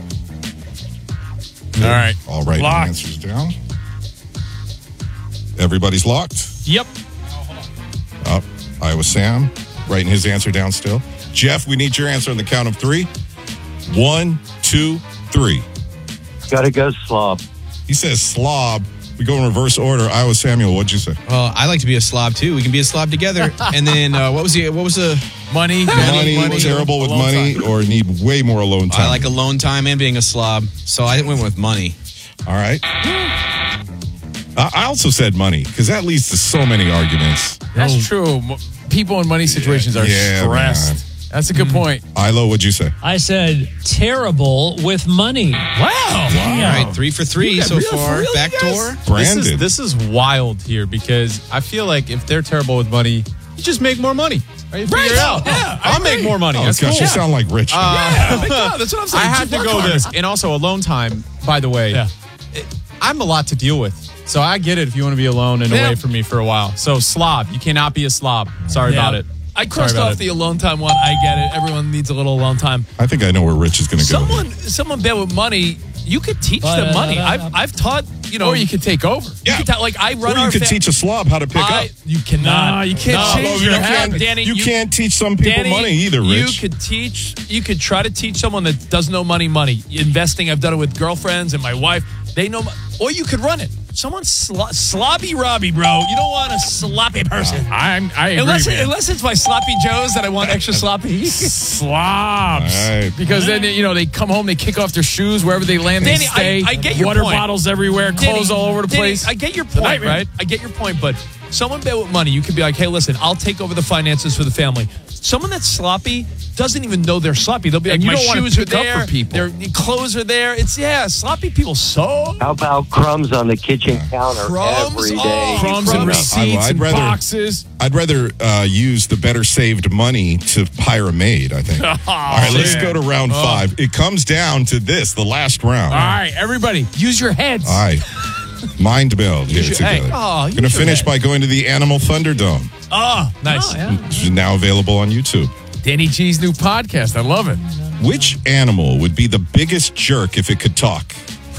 Speaker 4: All right.
Speaker 7: All right,
Speaker 4: Locked.
Speaker 7: answers down. Everybody's locked?
Speaker 1: Yep.
Speaker 7: Iowa Sam, writing his answer down still. Jeff, we need your answer on the count of 3. 1, 2, 3.
Speaker 26: Got to go slob.
Speaker 7: He says slob. We go in reverse order. Iowa Samuel, what'd you say?
Speaker 5: Well, I like to be a slob too. We can be a slob together. And then what was the
Speaker 4: money?
Speaker 7: Money, terrible with money, or need way more alone time.
Speaker 5: I like alone time and being a slob, so I went with money.
Speaker 7: All right. I also said money because that leads to so many arguments.
Speaker 4: That's true. People in money situations are stressed.
Speaker 7: Man.
Speaker 4: That's a good point.
Speaker 7: Ilo, what'd you say?
Speaker 1: I said terrible with money.
Speaker 3: Wow.
Speaker 5: All right, 3 for 3 so far. Backdoor.
Speaker 7: Brandon.
Speaker 6: This is wild here because I feel like if they're terrible with money, you just make more money. Right? Figure it out.
Speaker 3: Yeah,
Speaker 6: I'll make more money.
Speaker 7: Oh,
Speaker 6: That's
Speaker 7: gosh,
Speaker 6: cool.
Speaker 7: you sound like Rich.
Speaker 3: That's what I'm saying.
Speaker 6: I had to go this. And also alone time, by the way.
Speaker 3: Yeah.
Speaker 6: I'm a lot to deal with. So I get it if you want to be alone and away from me for a while. So slob. You cannot be a slob. Sorry about it.
Speaker 3: I crossed off the alone time one. I get it. Everyone needs a little alone time.
Speaker 7: I think I know where Rich is going to go.
Speaker 3: Someone bad with money, you could teach them money. I've taught,
Speaker 4: or you could take over.
Speaker 3: Yeah. You could I run
Speaker 7: or you could teach a slob how to pick up.
Speaker 3: You cannot.
Speaker 4: No, you can't change your habit.
Speaker 3: Danny,
Speaker 7: you can't teach some people money either, Rich.
Speaker 3: You could try to teach someone that doesn't know money. Investing, I've done it with girlfriends and my wife. They know, or you could run it. Someone's sloppy Robbie, bro. You don't want a sloppy person.
Speaker 4: I agree,
Speaker 3: unless it's my sloppy Joes that I want extra sloppy.
Speaker 4: Slobs.
Speaker 7: Right.
Speaker 4: Because then, they come home, they kick off their shoes. Wherever they land,
Speaker 3: Danny,
Speaker 4: they stay.
Speaker 3: I get your
Speaker 4: Water
Speaker 3: point.
Speaker 4: bottles everywhere, clothes all over the place.
Speaker 3: I get your point, right? I get your point, but someone bad with money, you could be like, hey, listen, I'll take over the finances for the family. Someone that's sloppy doesn't even know they're sloppy. They'll be like, my shoes are there, their clothes are there. Sloppy people so.
Speaker 26: How about crumbs on the kitchen counter every day?
Speaker 4: Crumbs and receipts and boxes.
Speaker 7: I'd rather use the better saved money to hire a maid, I think. All right, let's go to round 5. It comes down to this, the last round.
Speaker 4: All right, everybody, use your heads.
Speaker 7: All right. Mind meld here together. Going to finish by going to the Animal Thunderdome.
Speaker 3: Oh, nice.
Speaker 7: Which is now available on YouTube.
Speaker 4: Danny G's new podcast. I love it.
Speaker 7: Which animal would be the biggest jerk if it could talk?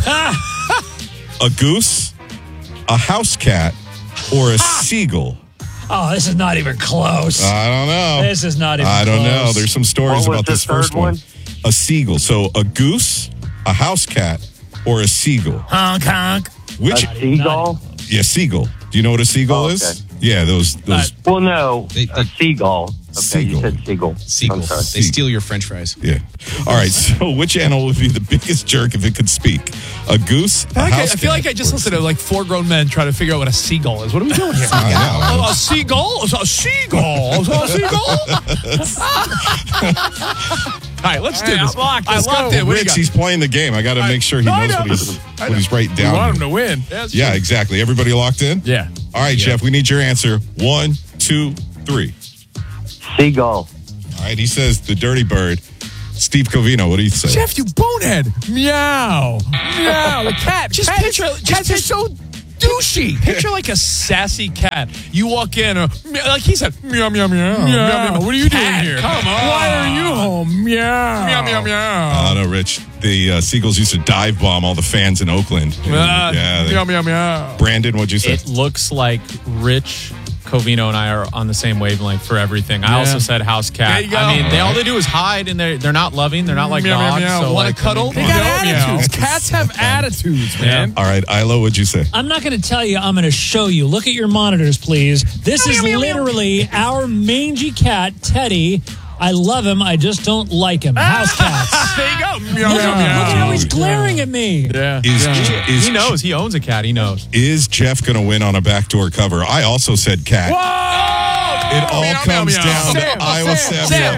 Speaker 7: A goose, a house cat, or a seagull?
Speaker 1: Oh, this is not even close.
Speaker 7: I don't know.
Speaker 1: This is not even
Speaker 7: I don't
Speaker 1: close.
Speaker 7: know. There's some stories about this first one. A seagull. So a goose, a house cat, or a seagull?
Speaker 3: Honk, honk.
Speaker 26: A seagull?
Speaker 7: Yeah, seagull. Do you know what a seagull is? Yeah, those.
Speaker 26: Well, no, a seagull. Okay,
Speaker 7: seagull.
Speaker 26: you said seagull.
Speaker 5: Seagull.
Speaker 26: I'm sorry.
Speaker 5: They steal your French fries.
Speaker 7: Yeah. All right. So, which animal would be the biggest jerk if it could speak? A goose?
Speaker 3: I feel like I just listened to like 4 grown men try to figure out what a seagull is. What are we doing here?
Speaker 7: I know.
Speaker 3: A seagull? A seagull? A seagull? right, let's do this.
Speaker 7: I locked it. Rich, he's playing the game. I got to make sure he knows what he's writing down.
Speaker 3: We want him to win.
Speaker 7: Yeah, exactly. Everybody locked in?
Speaker 3: Yeah.
Speaker 7: All right, Jeff, we need your answer. 1, 2, 3.
Speaker 26: Seagull.
Speaker 7: All right, he says the dirty bird. Steve Covino, what do you say?
Speaker 3: Jeff, you bonehead. Meow. Meow. The cat. Just picture. Cats are so douchey. Picture like a sassy cat. You walk in, like he said, meow, meow, meow. Meow. What are you doing here? Come on. Why are you home? Meow. Meow, meow, meow.
Speaker 7: Oh, no, Rich. The Seagulls used to dive bomb all the fans in Oakland.
Speaker 3: Meow, meow, meow.
Speaker 7: Brandon, what'd you say?
Speaker 6: It looks like Rich, Covino, and I are on the same wavelength for everything. I also said house cat.
Speaker 3: There you go.
Speaker 6: I mean, all they do is hide, and they're not loving. They're not like
Speaker 3: meow,
Speaker 6: dogs.
Speaker 3: meow, meow.
Speaker 6: So
Speaker 3: Want
Speaker 6: like,
Speaker 3: to cuddle? They got attitudes. Cats have attitudes, man.
Speaker 7: All right, Ilo, what'd you say?
Speaker 1: I'm not going to tell you. I'm going to show you. Look at your monitors, please. This is literally our mangy cat, Teddy. I love him. I just don't like him. House cats.
Speaker 3: There you go.
Speaker 1: Look at how he's glaring at me.
Speaker 6: Yeah. He knows. He owns a cat. He knows.
Speaker 7: Is Jeff going to win on a backdoor cover? I also said cat.
Speaker 3: Whoa!
Speaker 7: It all comes down to Iowa Sam.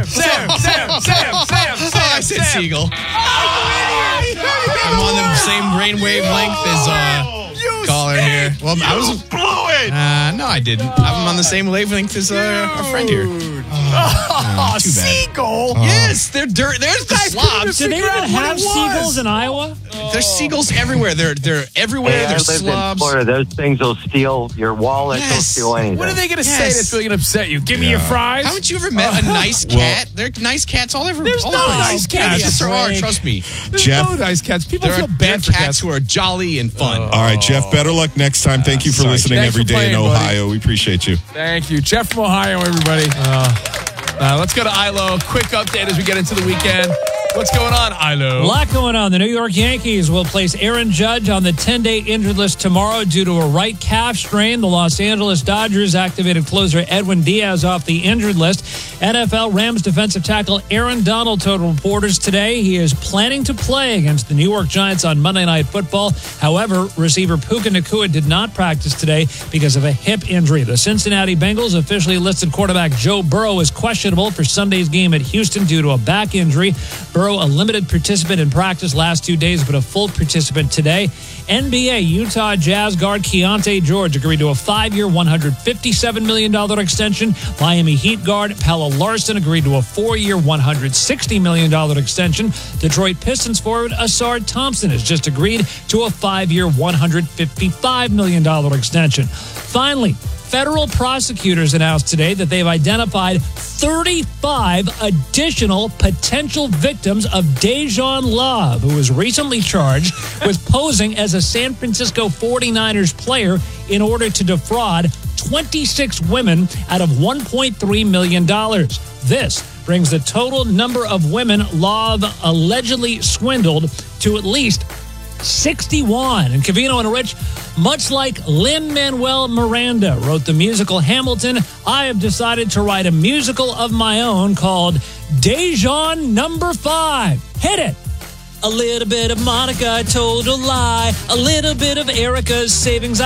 Speaker 5: I said Seagull. I'm on the same brainwave length as caller here. Well, I was
Speaker 7: blew it.
Speaker 5: No, I didn't. I'm on the same wavelength as our friend here. Too bad.
Speaker 3: Seagull.
Speaker 5: Yes, they're dirt. There's the slobs.
Speaker 1: Do they even have seagulls in Iowa?
Speaker 5: There's seagulls everywhere. They're everywhere.
Speaker 26: Hey, I
Speaker 5: There's
Speaker 26: lived in
Speaker 5: slobs.
Speaker 26: Florida. Those things will steal your wallet. They'll steal anything.
Speaker 3: What are they going to say that's really going to upset you? Give me your fries.
Speaker 5: Haven't you ever met a nice cat? There are nice cats all over.
Speaker 3: There's
Speaker 5: all
Speaker 3: no
Speaker 5: over.
Speaker 3: nice cats.
Speaker 5: Yes, there are. Trust me.
Speaker 3: There's
Speaker 7: Jeff,
Speaker 3: no nice cats. People
Speaker 5: There
Speaker 3: feel
Speaker 5: are
Speaker 3: bad for
Speaker 5: cats who are jolly and fun.
Speaker 7: All right, Jeff, better luck next time. Thank you for
Speaker 5: sorry,
Speaker 7: listening
Speaker 3: Thanks
Speaker 7: every
Speaker 3: for
Speaker 7: day in
Speaker 3: playing, buddy.
Speaker 7: Ohio. We appreciate you.
Speaker 3: Thank you. Jeff from Ohio, everybody. Let's go to Ilo. Quick update as we get into the weekend. What's going on, Ilo?
Speaker 1: A lot going on. The New York Yankees will place Aaron Judge on the 10-day injured list tomorrow due to a right calf strain. The Los Angeles Dodgers activated closer Edwin Diaz off the injured list. NFL Rams defensive tackle Aaron Donald told reporters today he is planning to play against the New York Giants on Monday Night Football. However, receiver Puka Nacua did not practice today because of a hip injury. The Cincinnati Bengals officially listed quarterback Joe Burrow as questionable for Sunday's game at Houston due to a back injury. Burrow, a limited participant in practice last 2 days, but a full participant today. NBA Utah Jazz guard Keontae George agreed to a 5-year, $157 million extension. Miami Heat guard Pelle Larsson agreed to a 4-year, $160 million extension. Detroit Pistons forward Asar Thompson has just agreed to a 5-year, $155 million extension. Finally, federal prosecutors announced today that they've identified 35 additional potential victims of Dejan Love, who was recently charged with posing as a San Francisco 49ers player in order to defraud 26 women out of $1.3 million. This brings the total number of women Love allegedly swindled to at least 61. And Covino and Rich, much like Lin-Manuel Miranda wrote the musical Hamilton, I have decided to write a musical of my own called Dejan Number 5. Hit it! A little bit of Monica, I told a lie. A little bit of Erica's savings